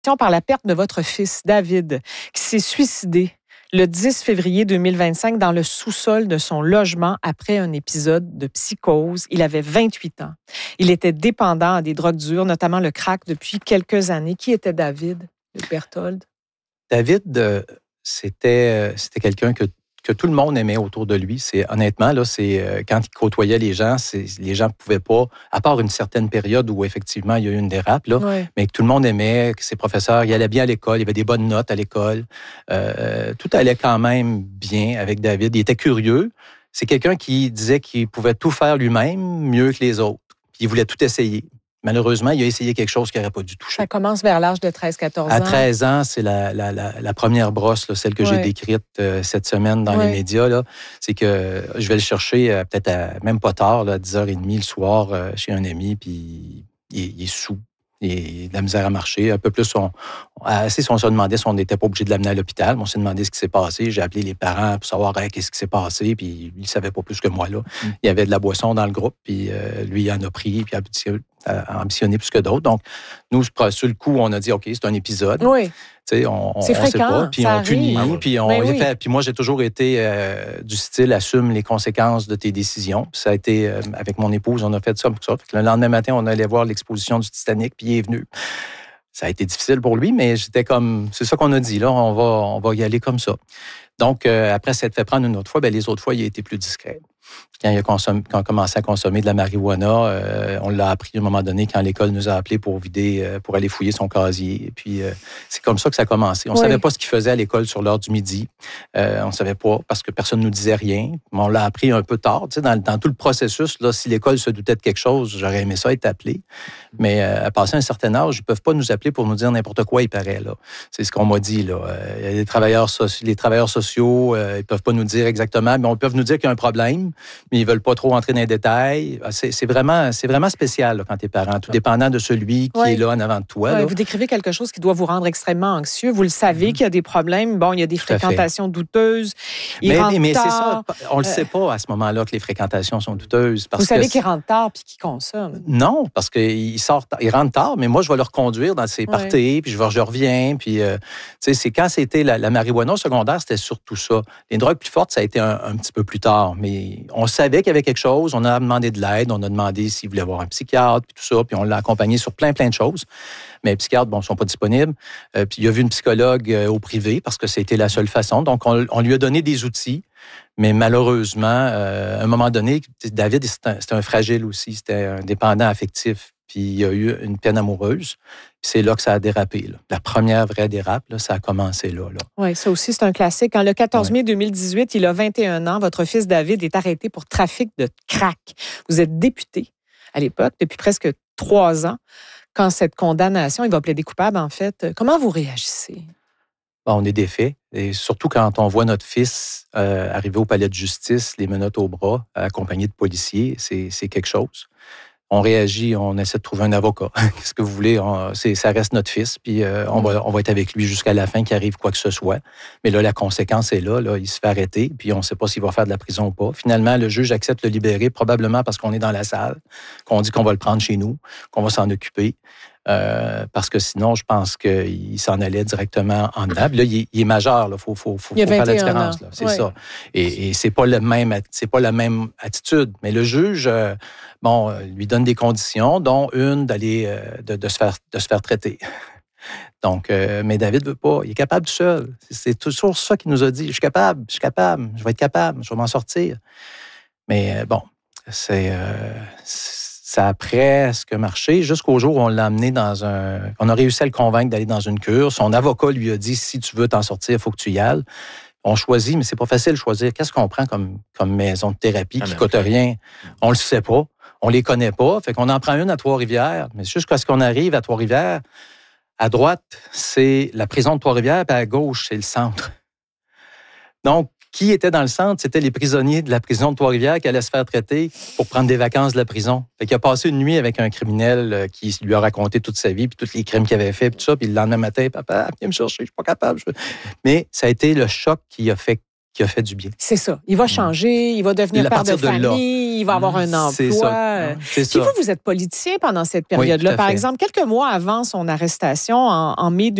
par la perte de votre fils, David, qui s'est suicidé le 10 février 2025 dans le sous-sol de son logement après un épisode de psychose. Il avait 28 ans. Il était dépendant à des drogues dures, notamment le crack, depuis quelques années. Qui était David Berthold? David, c'était quelqu'un que tout le monde aimait autour de lui. Honnêtement, là, quand il côtoyait les gens ne pouvaient pas, à part une certaine période où effectivement il y a eu une dérape, là, mais que tout le monde aimait, que ses professeurs, il allait bien à l'école, il avait des bonnes notes à l'école. Tout allait quand même bien avec David. Il était curieux. C'est quelqu'un qui disait qu'il pouvait tout faire lui-même mieux que les autres. Puis il voulait tout essayer. Malheureusement, il a essayé quelque chose qu'il n'aurait pas dû toucher. Ça commence vers l'âge de 13-14 ans. À 13 ans, c'est la première brosse, là, celle que j'ai décrite cette semaine dans les médias. Là, c'est que je vais le chercher peut-être même pas tard, là, à 10h30 le soir, chez un ami, puis il est sous. Il a de la misère à marcher. Un peu plus, on se demandait si on n'était pas obligé de l'amener à l'hôpital. On s'est demandé ce qui s'est passé. J'ai appelé les parents pour savoir qu'est-ce qui s'est passé. Puis il ne savait pas plus que moi. Là. Il y avait de la boisson dans le groupe. Puis lui, il en a pris. Puis a ambitionné plus que d'autres. Donc, nous, sur le coup, on a dit, OK, c'est un épisode. Oui. C'est fréquent, sait pas, puis on punit, puis puis moi j'ai toujours été du style assume les conséquences de tes décisions. Puis ça a été avec mon épouse, on a fait ça pour ça. Puis le lendemain matin, on allait voir l'exposition du Titanic, puis il est venu. Ça a été difficile pour lui, mais j'étais comme c'est ça qu'on a dit là, on va y aller comme ça. Donc après s'être fait prendre une autre fois, les autres fois il a été plus discret. Quand il a commencé à consommer de la marijuana, on l'a appris à un moment donné quand l'école nous a appelés pour aller fouiller son casier. Et puis, c'est comme ça que ça a commencé. On ne savait pas ce qu'il faisait à l'école sur l'heure du midi. On ne savait pas parce que personne ne nous disait rien. Mais on l'a appris un peu tard. Tu sais, dans tout le processus, là, si l'école se doutait de quelque chose, j'aurais aimé ça être appelé. Mais à passer un certain âge, ils ne peuvent pas nous appeler pour nous dire n'importe quoi, il paraît. Là. C'est ce qu'on m'a dit. Là. Les travailleurs sociaux, ils ne peuvent pas nous dire exactement, mais ils peuvent nous dire qu'il y a un problème. Mais ils ne veulent pas trop entrer dans les détails. C'est vraiment spécial là, quand tu es parent, tout dépendant de celui qui est là en avant de toi. Là. Vous décrivez quelque chose qui doit vous rendre extrêmement anxieux. Vous le savez qu'il y a des problèmes. Bon, il y a des fréquentations douteuses. Mais c'est ça. On ne le sait pas à ce moment-là que les fréquentations sont douteuses. Vous savez qu'il rentre tard puis qu'il consomme. Non, parce qu'il rentre tard, mais moi, je vais le reconduire dans ses parties, puis je reviens. Puis, c'est quand c'était la marijuana au secondaire, c'était surtout ça. Les drogues plus fortes, ça a été un petit peu plus tard. Mais on savait qu'il y avait quelque chose. On a demandé de l'aide. On a demandé s'il voulait voir un psychiatre, puis tout ça. Puis on l'a accompagné sur plein de choses. Mais les psychiatres, ne sont pas disponibles. Puis il a vu une psychologue au privé parce que c'était la seule façon. Donc, on lui a donné des outils. Mais malheureusement, à un moment donné, David, c'était un fragile aussi. C'était un dépendant affectif. Puis il y a eu une peine amoureuse. Puis c'est là que ça a dérapé. Là. La première vraie dérape, là, ça a commencé là. Oui, ça aussi, c'est un classique. Le 14 mai 2018, il a 21 ans. Votre fils David est arrêté pour trafic de crack. Vous êtes député à l'époque, depuis presque 3 ans. Quand cette condamnation, il va plaider coupable, en fait, comment vous réagissez? On est défait. Et surtout quand on voit notre fils arriver au palais de justice, les menottes au bras, accompagné de policiers, c'est quelque chose. On réagit, on essaie de trouver un avocat. Qu'est-ce que vous voulez? Ça reste notre fils, puis on va être avec lui jusqu'à la fin, qu'il arrive quoi que ce soit. Mais là, la conséquence est là, il se fait arrêter, puis on ne sait pas s'il va faire de la prison ou pas. Finalement, le juge accepte de le libérer, probablement parce qu'on est dans la salle, qu'on dit qu'on va le prendre chez nous, qu'on va s'en occuper. Parce que sinon, je pense qu'il s'en allait directement en dedans. Là, il est majeur, il faut faire la différence. Là, c'est ça. Et c'est pas la même attitude. Mais le juge, lui donne des conditions, dont une d'aller de se faire traiter. Donc, mais David veut pas. Il est capable tout seul. C'est toujours ça qu'il nous a dit. Je suis capable, je vais être capable, je vais m'en sortir. Mais ça a presque marché jusqu'au jour où on l'a amené on a réussi à le convaincre d'aller dans une cure. Son avocat lui a dit, si tu veux t'en sortir, il faut que tu y ailles. On choisit, mais c'est pas facile de choisir. Qu'est-ce qu'on prend comme maison de thérapie qui coûte rien? On le sait pas. On les connaît pas. Fait qu'on en prend une à Trois-Rivières. Mais jusqu'à ce qu'on arrive à Trois-Rivières, à droite, c'est la prison de Trois-Rivières, puis à gauche, c'est le centre. Donc, qui était dans le centre? C'était les prisonniers de la prison de Trois-Rivières qui allaient se faire traiter pour prendre des vacances de la prison. Fait qu'il a passé une nuit avec un criminel qui lui a raconté toute sa vie, puis tous les crimes qu'il avait fait, puis tout ça. Puis le lendemain matin, papa, viens me chercher, je suis pas capable. Mais ça a été le choc qui a fait qui a fait du bien. C'est ça. Il va changer, il va devenir père de famille, il va avoir un emploi. C'est ça. Puis vous êtes politicien pendant cette période-là. Oui, par exemple, quelques mois avant son arrestation, en mai